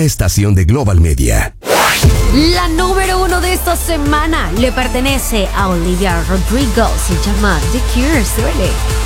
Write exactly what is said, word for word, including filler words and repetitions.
estación de Global Media. La número uno de esta semana le pertenece a Olivia Rodrigo. Se llama The Cure. Suele.